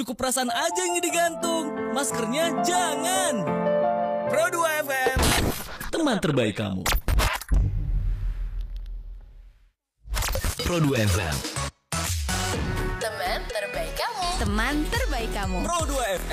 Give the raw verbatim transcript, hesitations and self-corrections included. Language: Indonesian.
cukup perasaan aja yang digantung. Maskernya jangan. Pro dua F M, Teman terbaik kamu. Pro dua F M. Teman terbaik kamu. Teman terbaik kamu. Pro dua F M.